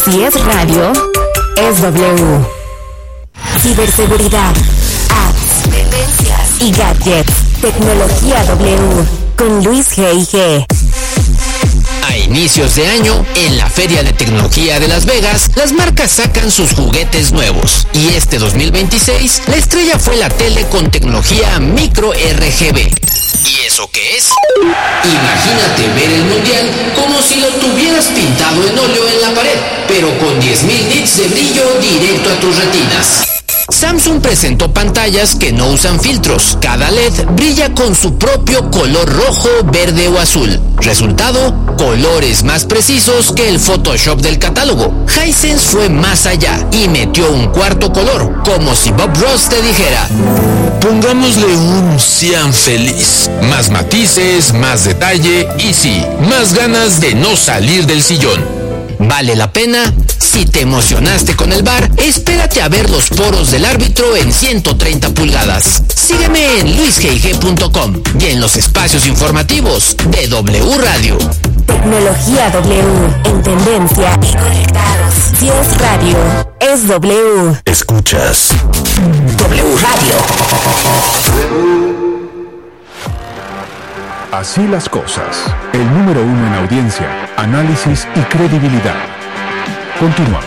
Si es radio, es W. Ciberseguridad, apps, tendencias y gadgets. Tecnología W con Luis G&G. A inicios de año, en la Feria de Tecnología de Las Vegas, las marcas sacan sus juguetes nuevos. Y este 2026, la estrella fue la tele con tecnología micro RGB. ¿Y eso qué es? Imagínate ver el mundial como si lo tuvieras pintado en óleo en la pared, pero con 10.000 nits de brillo directo a tus retinas. Samsung presentó pantallas que no usan filtros. Cada LED brilla con su propio color rojo, verde o azul. Resultado, colores más precisos que el Photoshop del catálogo. Hisense fue más allá y metió un cuarto color, como si Bob Ross te dijera: pongámosle un cian feliz. Más matices, más detalle y sí, más ganas de no salir del sillón. ¿Vale la pena? Si te emocionaste con el VAR, espérate a ver los poros del árbitro en 130 pulgadas. Sígueme en luisgig.com y en los espacios informativos de W Radio. Tecnología W, en tendencia y conectados. Si es radio, es W. Escuchas W Radio. Así las cosas. El número 1 en audiencia, análisis y credibilidad. Continuamos.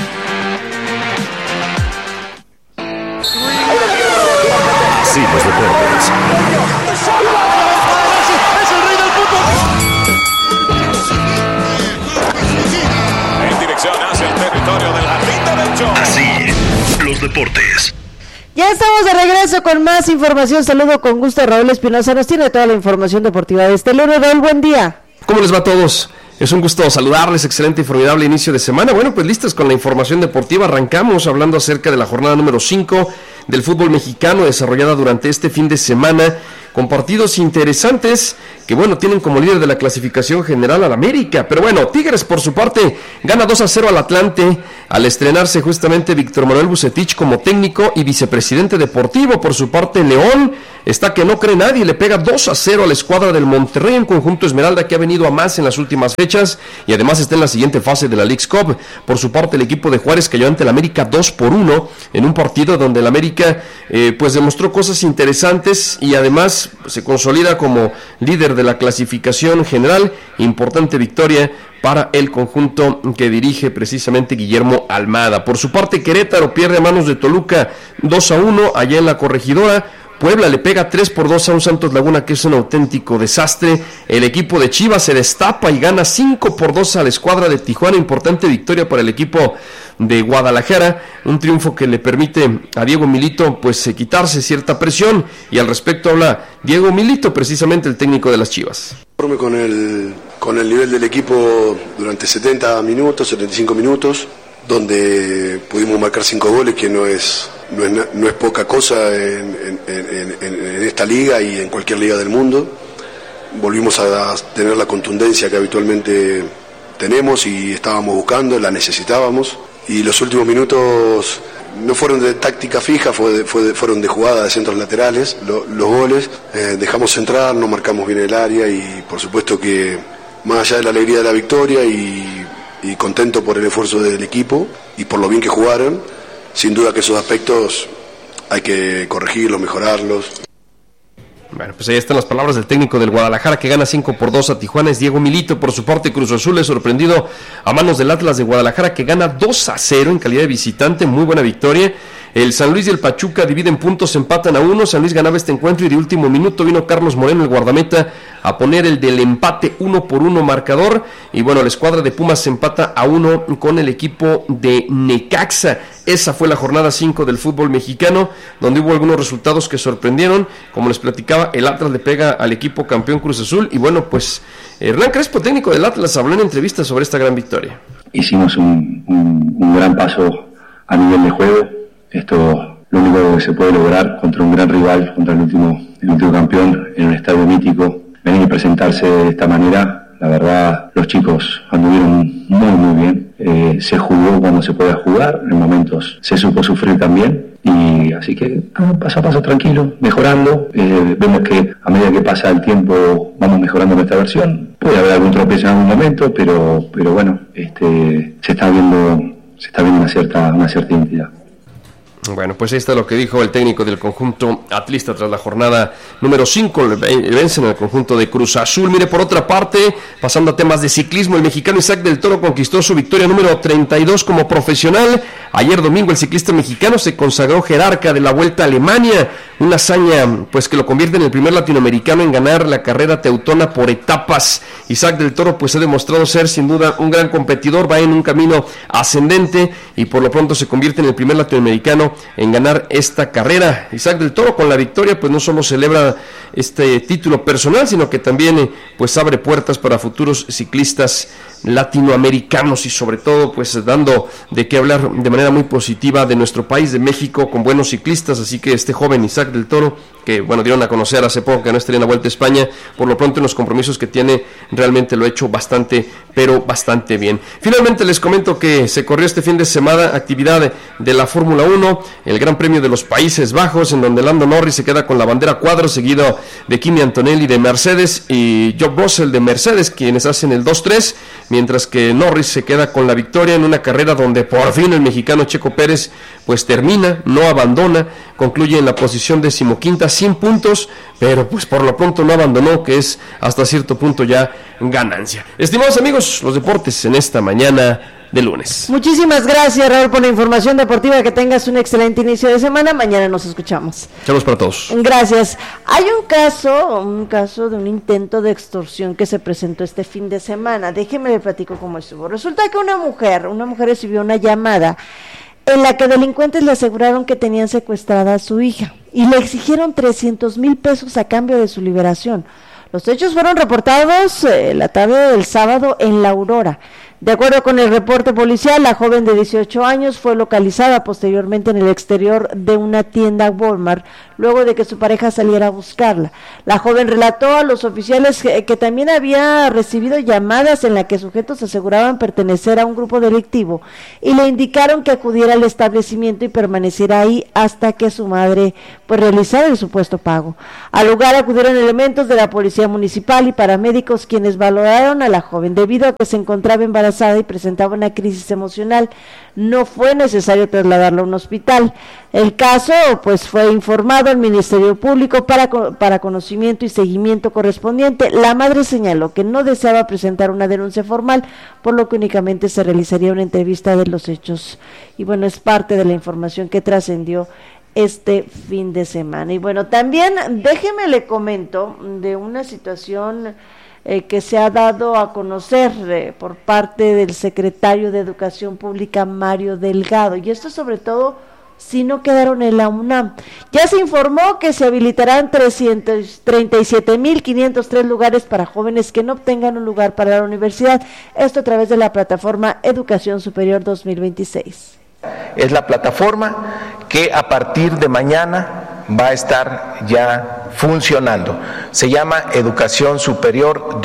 Sí, los deportes. ¡Es el rey del fútbol! En dirección hacia el territorio del jardín derecho. Así, los deportes. Ya estamos de regreso con más información. Saludo con gusto a Raúl Espinosa. Nos tiene toda la información deportiva de este lunes. Raúl, buen día. ¿Cómo les va a todos? Es un gusto saludarles, excelente y formidable inicio de semana. Bueno, pues listos con la información deportiva. Arrancamos hablando acerca de la jornada número 5 del fútbol mexicano desarrollada durante este fin de semana, con partidos interesantes que, bueno, tienen como líder de la clasificación general al América. Pero bueno, Tigres por su parte gana 2-0 al Atlante al estrenarse justamente Víctor Manuel Vucetich como técnico y vicepresidente deportivo. Por su parte, León está que no cree nadie, le pega 2-0 a la escuadra del Monterrey, en conjunto Esmeralda que ha venido a más en las últimas fechas y además está en la siguiente fase de la Leagues Cup. Por su parte, el equipo de Juárez cayó ante el América 2-1 en un partido donde el América pues demostró cosas interesantes y además se consolida como líder de la clasificación general. Importante victoria para el conjunto que dirige precisamente Guillermo Almada. Por su parte, Querétaro pierde a manos de Toluca 2-1 allá en la Corregidora. Puebla le pega 3-2 a un Santos Laguna que es un auténtico desastre. El equipo de Chivas se destapa y gana 5-2 a la escuadra de Tijuana. Importante victoria para el equipo de Guadalajara, un triunfo que le permite a Diego Milito pues quitarse cierta presión, y al respecto habla Diego Milito, precisamente el técnico de las Chivas. Con el nivel del equipo durante 70 minutos, 75 minutos, donde pudimos marcar 5 goles, que no es poca cosa en esta liga y en cualquier liga del mundo. Volvimos a tener la contundencia que habitualmente tenemos y estábamos buscando, la necesitábamos, y los últimos minutos no fueron de táctica fija, fueron de jugada de centros laterales, los goles. Dejamos entrar, no marcamos bien el área y por supuesto que más allá de la alegría de la victoria y contento por el esfuerzo del equipo y por lo bien que jugaron, sin duda que esos aspectos hay que corregirlos, mejorarlos. Bueno, pues ahí están las palabras del técnico del Guadalajara que gana 5-2 a Tijuana, es Diego Milito. Por su parte, Cruz Azul es sorprendido a manos del Atlas de Guadalajara que gana 2-0 en calidad de visitante, muy buena victoria. El San Luis y el Pachuca dividen puntos, empatan a 1. San Luis ganaba este encuentro y de último minuto vino Carlos Moreno, el guardameta, a poner el del empate 1-1 marcador. Y bueno, la escuadra de Pumas se empata a 1 con el equipo de Necaxa. Esa fue la jornada 5 del fútbol mexicano, donde hubo algunos resultados que sorprendieron. Como les platicaba, el Atlas le pega al equipo campeón Cruz Azul. Y bueno, pues Hernán Crespo, técnico del Atlas, habló en entrevistas sobre esta gran victoria. Hicimos un gran paso a nivel de juego. Esto lo único que se puede lograr contra un gran rival, contra el último campeón en un estadio mítico. Venir y presentarse de esta manera, la verdad, los chicos anduvieron muy bien. Se jugó cuando se podía jugar, en momentos se supo sufrir también. Y así que paso a paso tranquilo, mejorando. Vemos que a medida que pasa el tiempo vamos mejorando nuestra versión. Puede haber algún tropiezo en algún momento, pero bueno, se está viendo una cierta identidad. Bueno, pues ahí está lo que dijo el técnico del conjunto atlista tras la jornada número 5, vencen en el conjunto de Cruz Azul. Mire, por otra parte, pasando a temas de ciclismo, el mexicano Isaac del Toro conquistó su victoria número 32 como profesional. Ayer domingo el ciclista mexicano se consagró jerarca de la Vuelta a Alemania, una hazaña pues que lo convierte en el primer latinoamericano en ganar la carrera teutona por etapas. Isaac del Toro pues ha demostrado ser sin duda un gran competidor, va en un camino ascendente y por lo pronto se convierte en el primer latinoamericano en ganar esta carrera. Isaac del Toro con la victoria pues no solo celebra este título personal, sino que también pues abre puertas para futuros ciclistas latinoamericanos y sobre todo pues dando de qué hablar de manera muy positiva de nuestro país, de México, con buenos ciclistas. Así que este joven Isaac del Toro, que bueno, dieron a conocer hace poco que no estaría en la Vuelta a España, por lo pronto en los compromisos que tiene realmente lo ha hecho bastante, pero bastante bien. Finalmente les comento que se corrió este fin de semana actividad de la Fórmula 1, el Gran Premio de los Países Bajos, en donde Lando Norris se queda con la bandera cuadro, seguido de Kimi Antonelli de Mercedes y George Russell de Mercedes, quienes hacen el 2-3, mientras que Norris se queda con la victoria en una carrera donde por fin el mexicano Checo Pérez pues termina, no abandona, concluye en la posición 15ª, 100 puntos, pero pues por lo pronto no abandonó, que es hasta cierto punto ya ganancia. Estimados amigos, los deportes en esta mañana de lunes. Muchísimas gracias, Raúl, por la información deportiva. Que tengas un excelente inicio de semana. Mañana nos escuchamos. Saludos para todos. Gracias. Hay un caso de un intento de extorsión que se presentó este fin de semana. Déjeme le platico cómo estuvo. Resulta que una mujer recibió una llamada en la que delincuentes le aseguraron que tenían secuestrada a su hija y le exigieron 300,000 pesos a cambio de su liberación. Los hechos fueron reportados la tarde del sábado en La Aurora. De acuerdo con el reporte policial, la joven de 18 años fue localizada posteriormente en el exterior de una tienda Walmart, luego de que su pareja saliera a buscarla. La joven relató a los oficiales que también había recibido llamadas en las que sujetos aseguraban pertenecer a un grupo delictivo y le indicaron que acudiera al establecimiento y permaneciera ahí hasta que su madre pues realizara el supuesto pago. Al lugar acudieron elementos de la policía municipal y paramédicos, quienes valoraron a la joven debido a que se encontraba embarazada y presentaba una crisis emocional. No fue necesario trasladarla a un hospital. El caso pues fue informado al Ministerio Público para conocimiento y seguimiento correspondiente. La madre señaló que no deseaba presentar una denuncia formal, por lo que únicamente se realizaría una entrevista de los hechos. Y bueno, es parte de la información que trascendió este fin de semana. Y bueno, también déjeme le comento de una situación que se ha dado a conocer por parte del secretario de Educación Pública, Mario Delgado, y esto sobre todo si no quedaron en la UNAM. Ya se informó que se habilitarán 337,503 lugares para jóvenes que no obtengan un lugar para la universidad, esto a través de la plataforma Educación Superior 2026. Es la plataforma que a partir de mañana va a estar ya funcionando. Se llama Educación Superior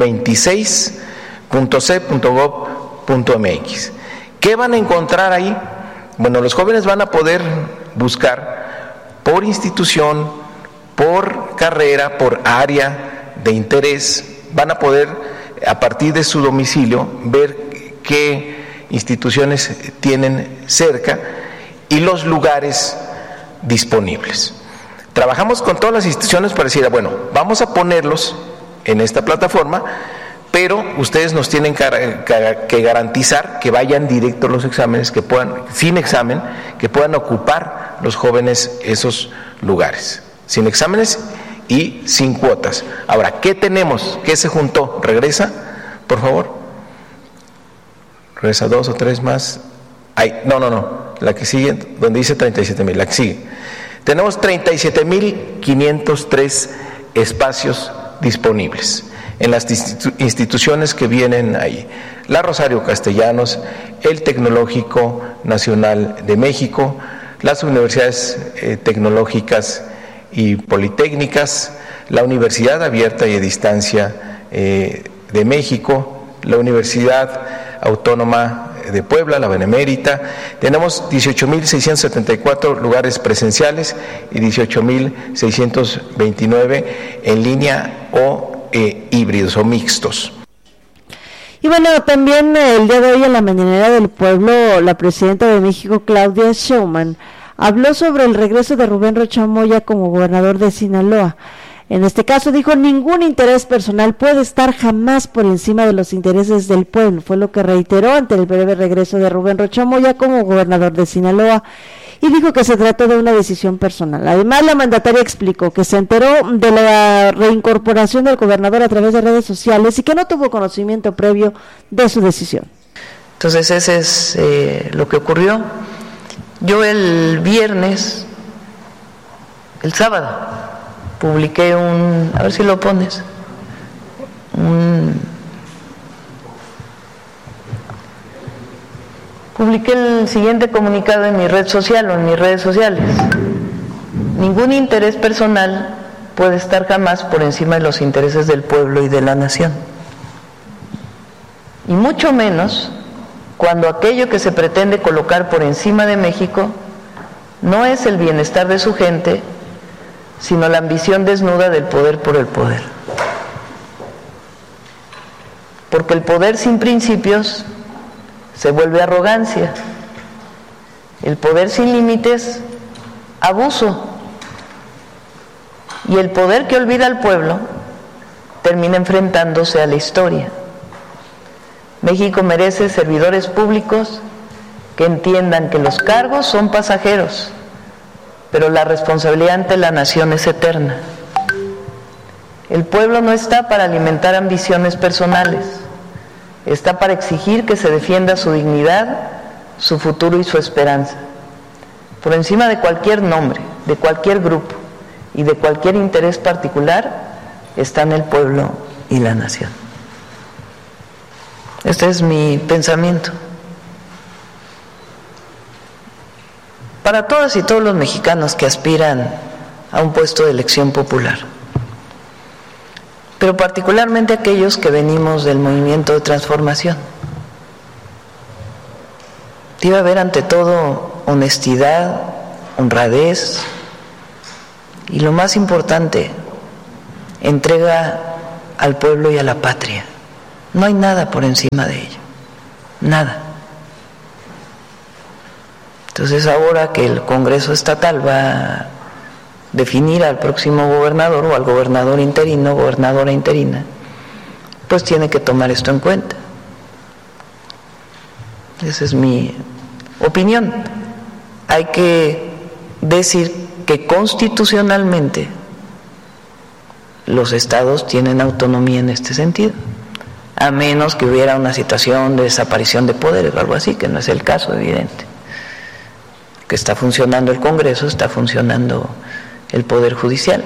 2026.c.gov.mx. ¿Qué van a encontrar ahí? Bueno, los jóvenes van a poder buscar por institución, por carrera, por área de interés. Van a poder, a partir de su domicilio, ver qué instituciones tienen cerca y los lugares disponibles. Trabajamos con todas las instituciones para decir, bueno, vamos a ponerlos en esta plataforma, pero ustedes nos tienen que garantizar que vayan directo a los exámenes, que puedan, sin examen, que puedan ocupar los jóvenes esos lugares, sin exámenes y sin cuotas. Ahora, ¿qué tenemos? ¿Qué se juntó? ¿Regresa, por favor? Regresa 2 o 3 más. Ay, no, la que sigue, donde dice 37,000, la que sigue. Tenemos 37,503 espacios disponibles en las instituciones que vienen ahí. La Rosario Castellanos, el Tecnológico Nacional de México, las universidades tecnológicas y politécnicas, la Universidad Abierta y a Distancia de México, la Universidad Autónoma de Puebla, la Benemérita. Tenemos 18,674 lugares presenciales y 18,629 en línea o híbridos o mixtos. Y bueno, también el día de hoy en la mañanera del pueblo, la presidenta de México, Claudia Sheinbaum, habló sobre el regreso de Rubén Rocha Moya como gobernador de Sinaloa. En este caso dijo, ningún interés personal puede estar jamás por encima de los intereses del pueblo. Fue lo que reiteró ante el breve regreso de Rubén Rocha Moya como gobernador de Sinaloa. Y dijo que se trató de una decisión personal. Además, la mandataria explicó que se enteró de la reincorporación del gobernador a través de redes sociales y que no tuvo conocimiento previo de su decisión. Entonces, ese es lo que ocurrió. Yo el sábado, publiqué a ver si lo pones, publiqué el siguiente comunicado en mi red social o en mis redes sociales. Ningún interés personal puede estar jamás por encima de los intereses del pueblo y de la nación. Y mucho menos cuando aquello que se pretende colocar por encima de México no es el bienestar de su gente, sino la ambición desnuda del poder por el poder. Porque el poder sin principios se vuelve arrogancia. El poder sin límites, abuso. Y el poder que olvida al pueblo termina enfrentándose a la historia. México merece servidores públicos que entiendan que los cargos son pasajeros, pero la responsabilidad ante la nación es eterna. El pueblo no está para alimentar ambiciones personales, está para exigir que se defienda su dignidad, su futuro y su esperanza. Por encima de cualquier nombre, de cualquier grupo y de cualquier interés particular, están el pueblo y la nación. Este es mi pensamiento. Para todas y todos los mexicanos que aspiran a un puesto de elección popular, pero particularmente aquellos que venimos del movimiento de transformación, debe haber ante todo honestidad, honradez y lo más importante, entrega al pueblo y a la patria. No hay nada por encima de ello, nada. Entonces ahora que el Congreso Estatal va a definir al próximo gobernador o al gobernador interino, gobernadora interina, pues tiene que tomar esto en cuenta. Esa es mi opinión. Hay que decir que constitucionalmente los estados tienen autonomía en este sentido, a menos que hubiera una situación de desaparición de poderes o algo así, que no es el caso, evidente. Que está funcionando el Congreso, está funcionando el Poder Judicial.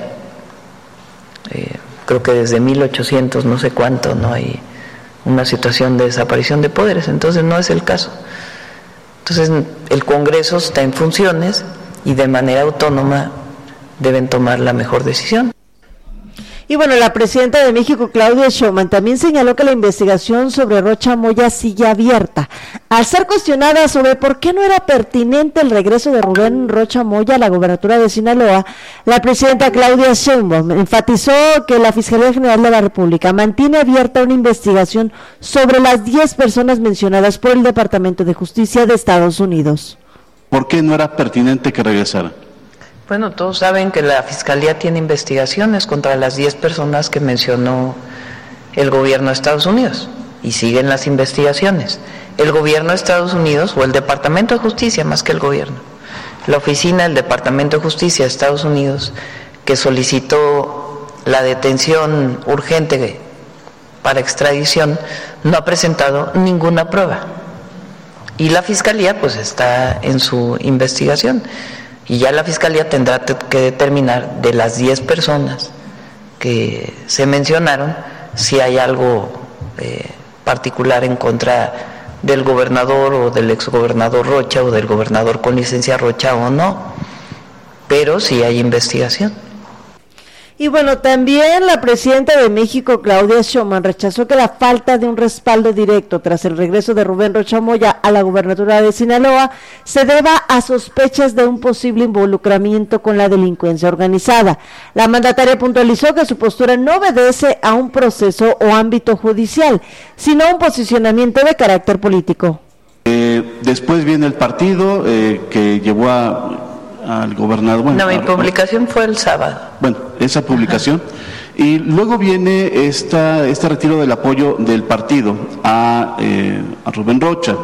Creo que desde 1800 no sé cuánto no hay una situación de desaparición de poderes, entonces no es el caso. Entonces el Congreso está en funciones y de manera autónoma deben tomar la mejor decisión. Y bueno, la presidenta de México, Claudia Sheinbaum, también señaló que la investigación sobre Rocha Moya sigue abierta. Al ser cuestionada sobre por qué no era pertinente el regreso de Rubén Rocha Moya a la gobernatura de Sinaloa, la presidenta Claudia Sheinbaum enfatizó que la Fiscalía General de la República mantiene abierta una investigación sobre las 10 personas mencionadas por el Departamento de Justicia de Estados Unidos. ¿Por qué no era pertinente que regresara? Bueno, todos saben que la Fiscalía tiene investigaciones contra las 10 personas que mencionó el gobierno de Estados Unidos y siguen las investigaciones. El gobierno de Estados Unidos o el Departamento de Justicia, más que el gobierno, la oficina del Departamento de Justicia de Estados Unidos, que solicitó la detención urgente para extradición, no ha presentado ninguna prueba. Y la Fiscalía pues está en su investigación. Y ya la Fiscalía tendrá que determinar de las 10 personas que se mencionaron si hay algo particular en contra del gobernador o del exgobernador Rocha o del gobernador con licencia Rocha o no, pero sí hay investigación. Y bueno, también la presidenta de México, Claudia Sheinbaum, rechazó que la falta de un respaldo directo tras el regreso de Rubén Rocha Moya a la gubernatura de Sinaloa se deba a sospechas de un posible involucramiento con la delincuencia organizada. La mandataria puntualizó que su postura no obedece a un proceso o ámbito judicial, sino a un posicionamiento de carácter político. Después viene el partido que llevó al gobernador. Bueno, mi publicación fue el sábado. Bueno, esa publicación. Y luego viene este retiro del apoyo del partido a Rubén Rocha.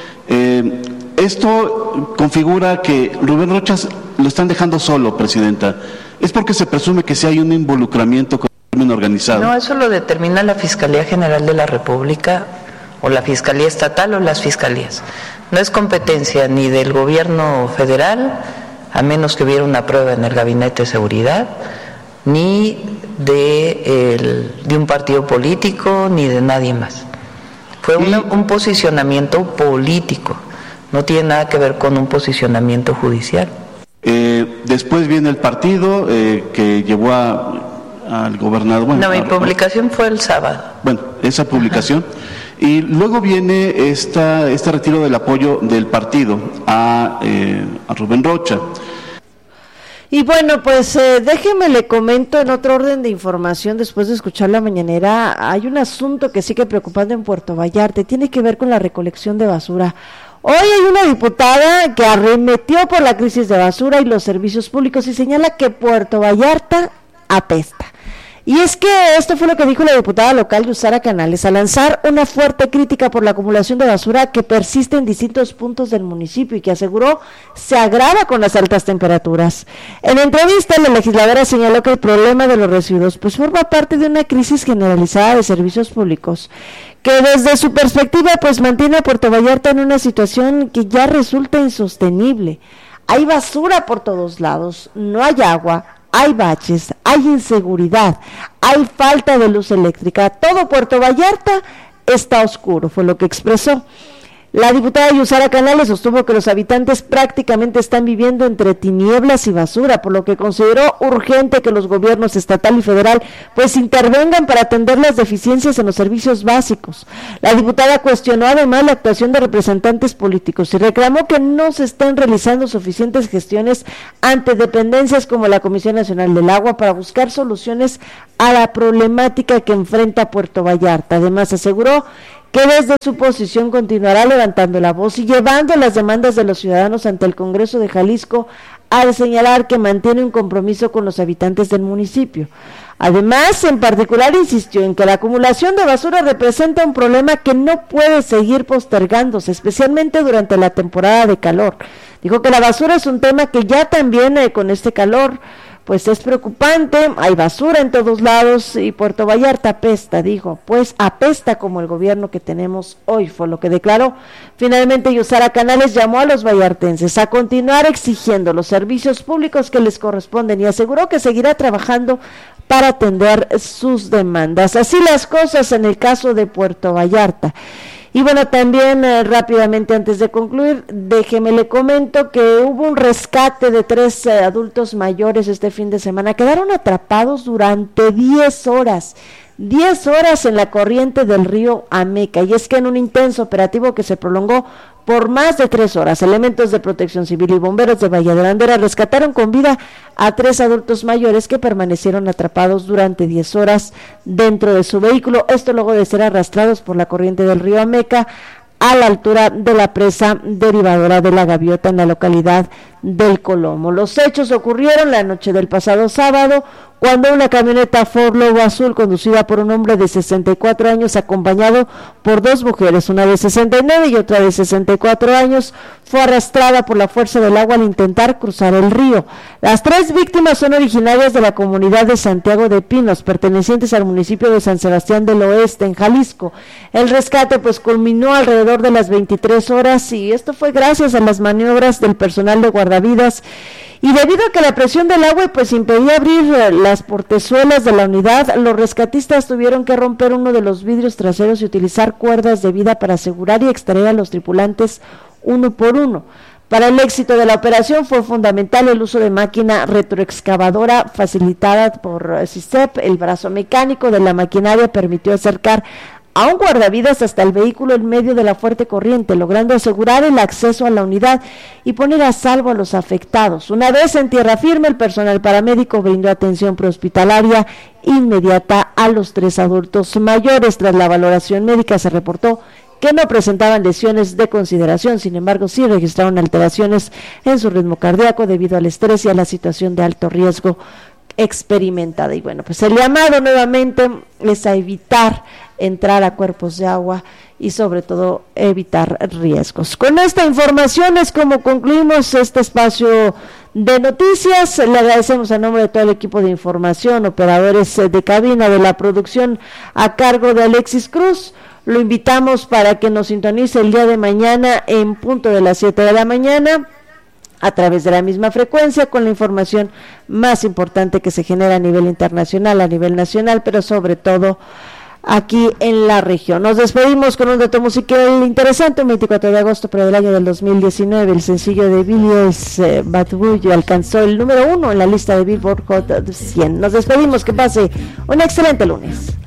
Esto configura que Rubén Rocha lo están dejando solo, presidenta. Es porque se presume que sí hay un involucramiento con el crimen organizado. No, eso lo determina la Fiscalía General de la República, o la Fiscalía Estatal, o las fiscalías. No es competencia ni del gobierno federal, a menos que hubiera una prueba en el Gabinete de Seguridad, ni de un partido político, ni de nadie más. Fue un posicionamiento político, no tiene nada que ver con un posicionamiento judicial. Después viene el partido que llevó al gobernador. Bueno, mi publicación fue el sábado. Bueno, esa publicación. Y luego viene este retiro del apoyo del partido a Rubén Rocha. Y bueno, pues déjeme le comento en otro orden de información, después de escuchar la mañanera, hay un asunto que sigue preocupando en Puerto Vallarta, tiene que ver con la recolección de basura. Hoy hay una diputada que arremetió por la crisis de basura y los servicios públicos y señala que Puerto Vallarta apesta. Y es que esto fue lo que dijo la diputada local Yusara Canales al lanzar una fuerte crítica por la acumulación de basura que persiste en distintos puntos del municipio y que aseguró se agrava con las altas temperaturas. En entrevista, la legisladora señaló que el problema de los residuos pues forma parte de una crisis generalizada de servicios públicos, que desde su perspectiva pues mantiene a Puerto Vallarta en una situación que ya resulta insostenible. Hay basura por todos lados, no hay agua, hay baches, hay inseguridad, hay falta de luz eléctrica, todo Puerto Vallarta está oscuro, fue lo que expresó. La diputada Yusara Canales sostuvo que los habitantes prácticamente están viviendo entre tinieblas y basura, por lo que consideró urgente que los gobiernos estatal y federal pues intervengan para atender las deficiencias en los servicios básicos. La diputada cuestionó además la actuación de representantes políticos y reclamó que no se están realizando suficientes gestiones ante dependencias como la Comisión Nacional del Agua para buscar soluciones a la problemática que enfrenta Puerto Vallarta. Además aseguró que desde su posición continuará levantando la voz y llevando las demandas de los ciudadanos ante el Congreso de Jalisco al señalar que mantiene un compromiso con los habitantes del municipio. Además, en particular insistió en que la acumulación de basura representa un problema que no puede seguir postergándose, especialmente durante la temporada de calor. Dijo que la basura es un tema que ya también con este calor pues es preocupante, hay basura en todos lados y Puerto Vallarta apesta, dijo, pues apesta como el gobierno que tenemos hoy, fue lo que declaró. Finalmente, Yusara Canales llamó a los vallartenses a continuar exigiendo los servicios públicos que les corresponden y aseguró que seguirá trabajando para atender sus demandas. Así las cosas en el caso de Puerto Vallarta. Y bueno, también rápidamente antes de concluir, déjeme le comento que hubo un rescate de 3 adultos mayores este fin de semana. Quedaron atrapados durante 10 horas en la corriente del río Ameca. Y es que en un intenso operativo que se prolongó por más de 3 horas, elementos de Protección Civil y bomberos de Bahía de Bandera rescataron con vida a 3 adultos mayores que permanecieron atrapados durante 10 horas dentro de su vehículo. Esto luego de ser arrastrados por la corriente del río Ameca a la altura de la presa derivadora de la Gaviota en la localidad del Colomo. Los hechos ocurrieron la noche del pasado sábado, cuando una camioneta Ford Lobo Azul conducida por un hombre de 64 años acompañado por 2 mujeres, una de 69 y otra de 64 años, fue arrastrada por la fuerza del agua al intentar cruzar el río. Las 3 víctimas son originarias de la comunidad de Santiago de Pinos, pertenecientes al municipio de San Sebastián del Oeste, en Jalisco. El rescate pues culminó alrededor de las 23 horas y esto fue gracias a las maniobras del personal de guardavidas. Y debido a que la presión del agua pues impedía abrir las portezuelas de la unidad, los rescatistas tuvieron que romper uno de los vidrios traseros y utilizar cuerdas de vida para asegurar y extraer a los tripulantes uno por uno. Para el éxito de la operación fue fundamental el uso de máquina retroexcavadora facilitada por CICEP. El brazo mecánico de la maquinaria permitió acercar a un guardavidas hasta el vehículo en medio de la fuerte corriente, logrando asegurar el acceso a la unidad y poner a salvo a los afectados. Una vez en tierra firme, el personal paramédico brindó atención prehospitalaria inmediata a los 3 adultos mayores. Tras la valoración médica se reportó que no presentaban lesiones de consideración, sin embargo sí registraron alteraciones en su ritmo cardíaco debido al estrés y a la situación de alto riesgo experimentada. Y bueno, pues el llamado nuevamente es a evitar entrar a cuerpos de agua y sobre todo evitar riesgos. Con esta información es como concluimos este espacio de noticias. Le agradecemos a nombre de todo el equipo de información, operadores de cabina, de la producción a cargo de Alexis Cruz. Lo invitamos para que nos sintonice el día de mañana en punto de las 7 de la mañana a través de la misma frecuencia con la información más importante que se genera a nivel internacional, a nivel nacional, pero sobre todo aquí en la región. Nos despedimos con un dato musical interesante. Un 24 de agosto, pero del año del 2019, el sencillo de Billy's Bad Boy alcanzó el número 1 en la lista de Billboard Hot 100. Nos despedimos, que pase un excelente lunes.